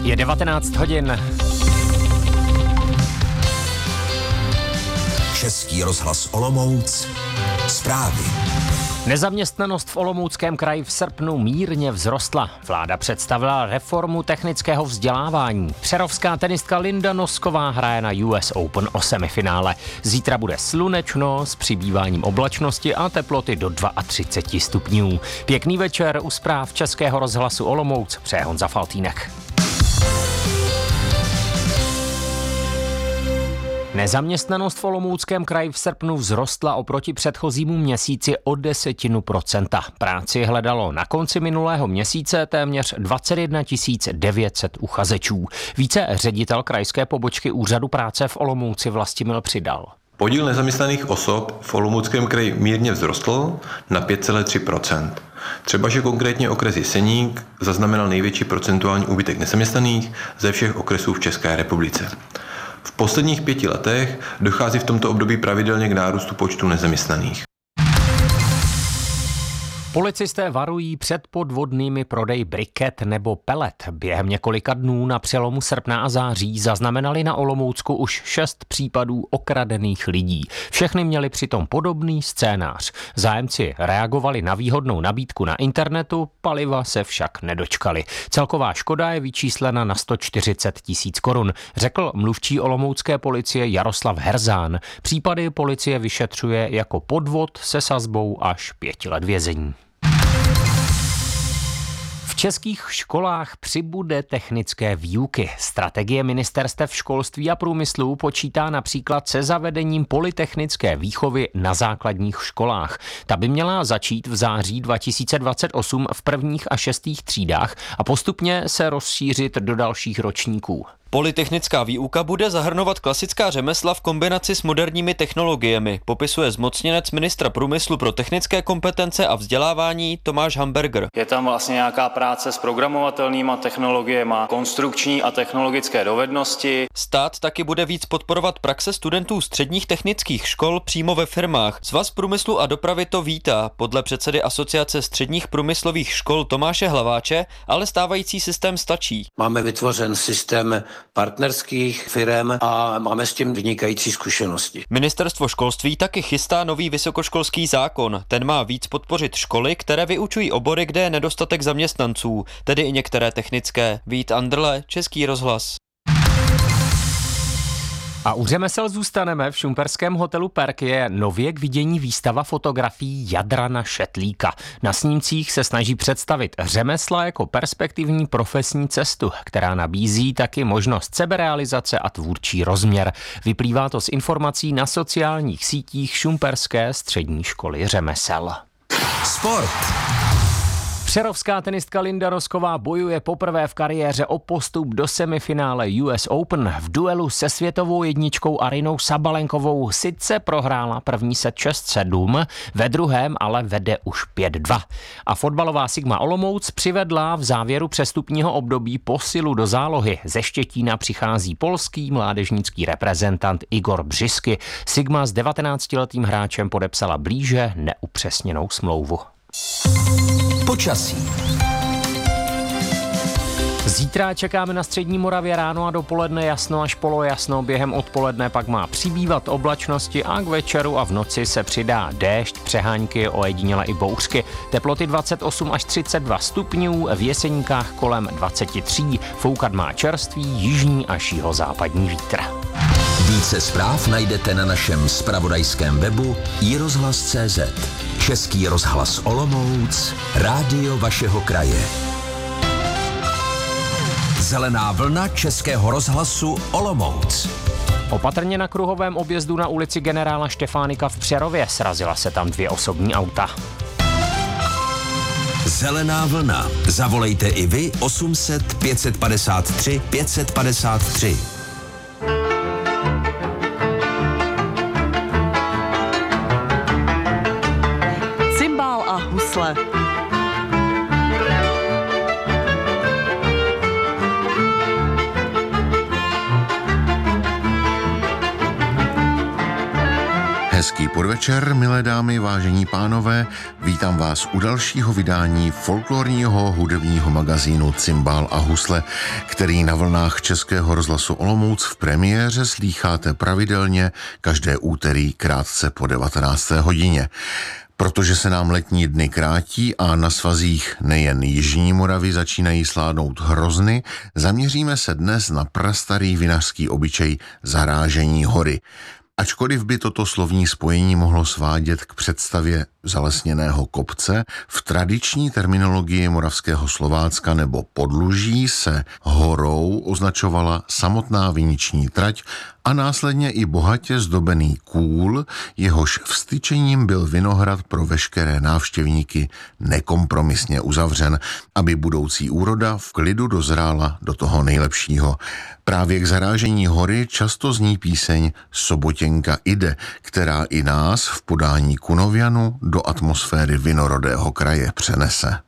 Je 19 hodin. Český rozhlas Olomouc. Zprávy. Nezaměstnanost v Olomouckém kraji v srpnu mírně vzrostla. Vláda představila reformu technického vzdělávání. Přerovská tenistka Linda Nosková hraje na US Open o semifinále. Zítra bude slunečno s přibýváním oblačnosti a teploty do 32 stupňů. Pěkný večer u zpráv Českého rozhlasu Olomouc přeje Honza Faltýnek. Nezaměstnanost v Olomouckém kraji v srpnu vzrostla oproti předchozímu měsíci o 10%. Práci hledalo na konci minulého měsíce téměř 21 900 uchazečů. Více ředitel krajské pobočky Úřadu práce v Olomouci Vlastimil Přidal. Podíl nezaměstnaných osob v Olomouckém kraji mírně vzrostl na 5,3%. Třeba, že konkrétně okres Jeseník zaznamenal největší procentuální úbytek nezaměstnaných ze všech okresů v České republice. V posledních 5 letech dochází v tomto období pravidelně k nárůstu počtu nezaměstnaných. Policisté varují před podvodnými prodeji briket nebo pelet. Během několika dnů na přelomu srpna a září zaznamenali na Olomoucku už 6 případů okradených lidí. Všechny měli přitom podobný scénář. Zájemci reagovali na výhodnou nabídku na internetu, paliva se však nedočkali. Celková škoda je vyčíslena na 140 000 korun, řekl mluvčí olomoucké policie Jaroslav Herzán. Případy policie vyšetřuje jako podvod se sazbou až 5 let vězení. V českých školách přibude technické výuky. Strategie ministerstev školství a průmyslu počítá například se zavedením polytechnické výchovy na základních školách. Ta by měla začít v září 2028 v 1. a 6. třídách a postupně se rozšířit do dalších ročníků. Polytechnická výuka bude zahrnovat klasická řemesla v kombinaci s moderními technologiemi, popisuje zmocněnec ministra průmyslu pro technické kompetence a vzdělávání Tomáš Hamberger. Je tam vlastně nějaká práce s programovatelnýma technologiemi, konstrukční a technologické dovednosti. Stát taky bude víc podporovat praxe studentů středních technických škol přímo ve firmách. Svaz průmyslu a dopravy to vítá. Podle předsedy Asociace středních průmyslových škol Tomáše Hlaváče ale stávající systém stačí. Máme vytvořen systém partnerských firem a máme s tím vynikající zkušenosti. Ministerstvo školství taky chystá nový vysokoškolský zákon. Ten má víc podpořit školy, které vyučují obory, kde je nedostatek zaměstnanců, tedy i některé technické. Vít Andrle, Český rozhlas. A u řemesel zůstaneme. V šumperském hotelu Perk je nově k vidění výstava fotografií Jadrana Šetlíka. Na snímcích se snaží představit řemesla jako perspektivní profesní cestu, která nabízí taky možnost seberealizace a tvůrčí rozměr. Vyplývá to z informací na sociálních sítích Šumperské střední školy řemesel. Sport. Přerovská tenistka Linda Nosková bojuje poprvé v kariéře o postup do semifinále US Open. V duelu se světovou jedničkou Arynou Sabalenkovou sice prohrála první set 6-7, ve druhém ale vede už 5-2. A fotbalová Sigma Olomouc přivedla v závěru přestupního období posilu do zálohy. Ze Štětína přichází polský mládežnický reprezentant Igor Břisky. Sigma s 19letým hráčem podepsala blíže neupřesněnou smlouvu. Počasí. Zítra čekáme na střední Moravě ráno a dopoledne jasno až polojasno, během odpoledne pak má přibývat oblačnosti a k večeru a v noci se přidá déšť, přehánky, ojediněle i bouřky. Teploty 28 až 32 stupňů, v Jeseníkách kolem 23, foukat má čerstvý jižní až jihozápadní vítr. Více zpráv najdete na našem zpravodajském webu iRozhlas.cz. Český rozhlas Olomouc, rádio vašeho kraje. Zelená vlna Českého rozhlasu Olomouc. Opatrně na kruhovém objezdu na ulici generála Štefánika v Přerově, srazila se tam 2 osobní auta. Zelená vlna. Zavolejte i vy 800 553 553. Cymbál a husle. Hezký podvečer, milé dámy, vážení pánové. Vítám vás u dalšího vydání folklorního hudebního magazínu Cimbál a husle, který na vlnách Českého rozhlasu Olomouc v premiéře slýcháte pravidelně každé úterý krátce po 19. hodině. Protože se nám letní dny krátí a na svazích nejen jižní Moravy začínají sládnout hrozny, zaměříme se dnes na prastarý vinařský obyčej zarážení hory. Ačkoliv by toto slovní spojení mohlo svádět k představě zalesněného kopce, v tradiční terminologii moravského Slovácka nebo podluží se horou označovala samotná viniční trať a následně i bohatě zdobený kůl, jehož vstyčením byl vinohrad pro veškeré návštěvníky nekompromisně uzavřen, aby budoucí úroda v klidu dozrála do toho nejlepšího. Právě k zarážení hory často zní píseň Sobotěnka jde, která i nás v podání Kunovianu do atmosféry vinorodého kraje přenese.